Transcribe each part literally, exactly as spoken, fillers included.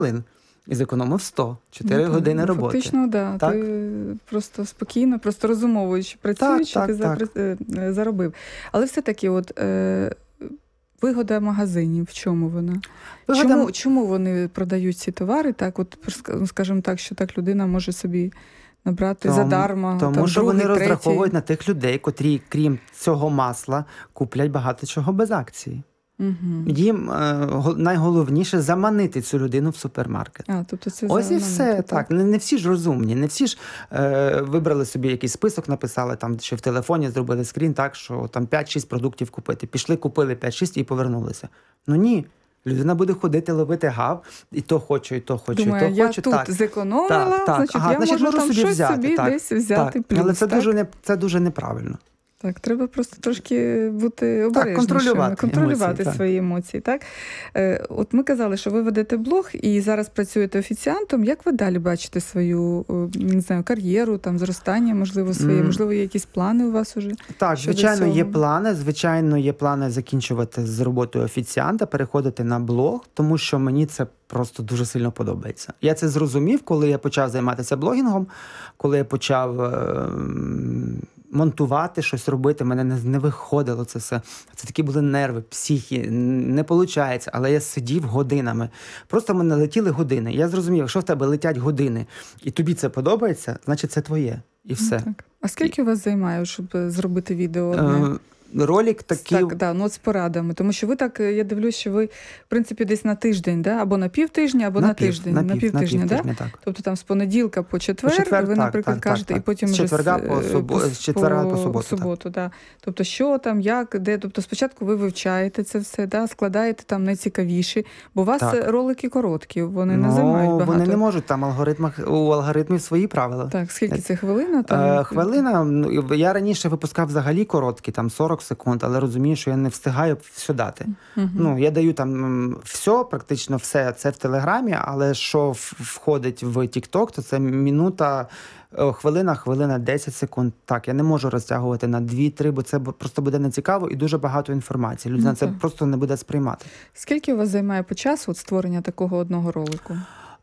хвилин. І зекономив сто. чотири Ну, години ну, роботи. Фактично, да. Так? Ти просто спокійно, просто розумовуючи, працюючи, так, ти так. запри- е, заробив. Але все-таки от, е, вигода магазинів, в чому вона? Вигода- Чому, чому вони продають ці товари? Так, от, ска- скажімо так, що так людина може собі набрати Тому- задарма. Тому там, що другий, вони третій. розраховують на тих людей, котрі, крім цього масла, куплять багато чого без акції. Угу. Їм е, го- найголовніше заманити цю людину в супермаркет. А, тобто це Ось і заманити, все. Так. Не, не всі ж розумні, не всі ж е, вибрали собі якийсь список, написали, там, чи в телефоні зробили скрін так, що там п'ять-шість продуктів купити. Пішли, купили п'ять-шість і повернулися. Ну ні. Людина буде ходити, ловити гав, і то хочу, і то хочу, Думаю, і то я хочу. тут так. зекономила, Так, так. значить, Ага, я значить, можу, можу там собі щось взяти, собі так, десь взяти так. плюс. Але це так? дуже, не, це дуже неправильно. Так, треба просто трошки бути обережнішими, контролювати контролювати емоції, так. свої емоції. Так? Е, от ми казали, що ви ведете блог і зараз працюєте офіціантом. Як ви далі бачите свою, е, не знаю, кар'єру, там, зростання, можливо, своє, М. можливо, є якісь плани у вас уже? Так, щодо звичайно, є цього? плани. Звичайно, є плани закінчувати з роботою офіціанта, переходити на блог, тому що мені це просто дуже сильно подобається. Я це зрозумів, коли я почав займатися блогінгом, коли я почав е- монтувати, щось робити, мене не, не виходило це все. Це такі були нерви, психі, не виходить, але я сидів годинами. Просто в мене летіли години. Я зрозумів, якщо в тебе летять години, і тобі це подобається, значить це твоє. І все. Ну, так. А скільки у вас займає, щоб зробити відео одне? Е- Ролик такий. Так, да, ну от з порадами. Тому що ви так, я дивлюсь, що ви, в принципі, десь на тиждень, да? Або на півтижня, або на, на пів, тиждень. На, на пів, півтижня, на да? півтижня, так. Тобто там з понеділка по четвер, По четвер, ви, так, наприклад, так, кажете, так, і потім з вже четверга по субо- з четверга по суботу, суботу, да. Тобто що там, як, де. Тобто спочатку ви вивчаєте це все, да? Складаєте там найцікавіші, бо у вас Так. ролики короткі, вони ну, не займають багато. Вони не можуть, там алгоритмах, у алгоритмів свої правила. Так, скільки це хвилина? Там? Е, хвилина, ну, я раніше випускав взагалі короткі, там сорок секунд, але розумію, що я не встигаю все дати. Угу. Ну, я даю там все, практично все, це в Телеграмі, але що в- входить в TikTok, то це минута, е, хвилина, хвилина, десять секунд. Так, я не можу розтягувати на дві-три, бо це б- просто буде нецікаво і дуже багато інформації. Людина Ну, це так. просто не буде сприймати. Скільки у вас займає по часу от створення такого одного ролику?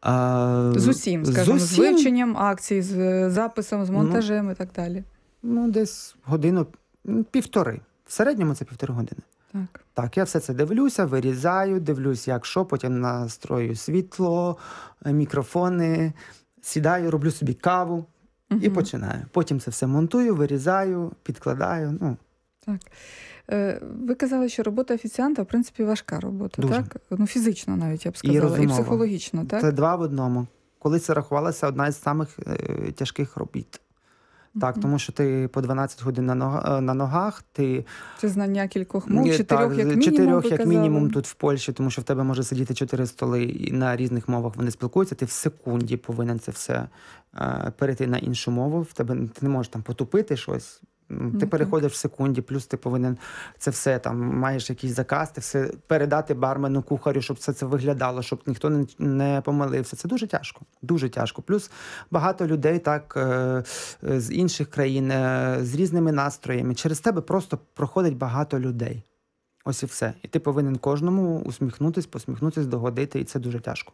А, З усім, скажімо, з, усім, вивченням акцій, з е, записом, з монтажем і так далі. Ну, десь годину, м, півтори. В середньому це півтори години. Так. Так, я все це дивлюся, вирізаю, дивлюсь, як що, потім настрою світло, е, мікрофони, сідаю, роблю собі каву і Мгм. починаю. Потім це все монтую, вирізаю, підкладаю. Ну, Так. Е, Ви казали, що робота офіціанта, в принципі, важка робота, Дуже. так? Ну, фізично навіть, я б І сказала, і, розумова. психологічно, так? Це два в одному. Колись це рахувалося одна із самих е, тяжких робіт. Так, Мгм. тому що ти по дванадцять годин на, нога, на ногах, ти Це знання кількох мов, Ні, чотирьох так, як мінімум, чотирьох ви як казали. мінімум тут в Польщі, тому що в тебе може сидіти чотири столи і на різних мовах вони спілкуються. Ти в секунді повинен це все е, перейти на іншу мову. В тебе ти не можеш там потупити щось. Ну, Ти так. переходиш в секунді, плюс ти повинен це все там, маєш якийсь заказ, ти все передати бармену, кухарю, щоб все це виглядало, щоб ніхто не, не помилився. Це дуже тяжко. Дуже тяжко. Плюс багато людей так е, е, з інших країн, е, з різними настроями. Через тебе просто проходить багато людей. Ось і все. І ти повинен кожному усміхнутись, посміхнутись, догодити, і це дуже тяжко.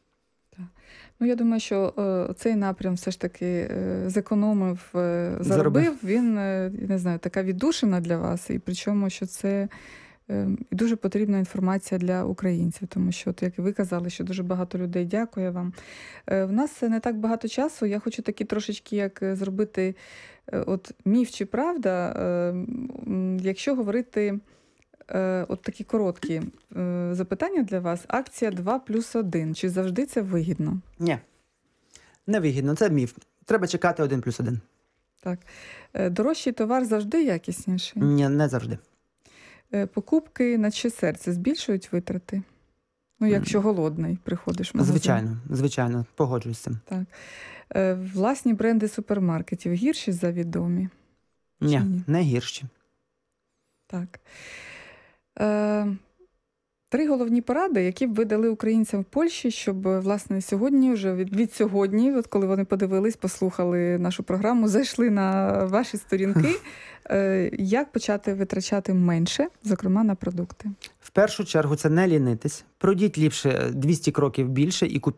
Ну, я думаю, що е, цей напрям все ж таки е, зекономив, е, заробив. Заробив. Він, е, не знаю, така віддушина для вас. І причому, що це е, і дуже потрібна інформація для українців. Тому що, от, як і ви казали, що дуже багато людей дякує вам. Е, в нас не так багато часу. Я хочу такі трошечки, як е, зробити е, от, міф чи правда, е, м, якщо говорити... Е, От такі короткі е, запитання для вас. Акція два плюс один. Чи завжди це вигідно? Ні, невигідно, це міф. Треба чекати один плюс один. Так. Е, Дорожчий товар завжди якісніший. Ні, не завжди. Е, Покупки на чиє серце збільшують витрати? Ну, якщо голодний приходиш в магазин. Звичайно, звичайно, погоджуюсь з цим. Так. Е, Власні бренди супермаркетів гірші за відомі? Ні, ні? не гірші. Так. Е, Три головні поради, які б ви дали українцям в Польщі, щоб, власне, сьогодні, вже від, від сьогодні, от коли вони подивились, послухали нашу програму, зайшли на ваші сторінки, е, як почати витрачати менше, зокрема на продукти? В першу чергу це не лінитись. Пройдіть ліпше двісті кроків більше і купіть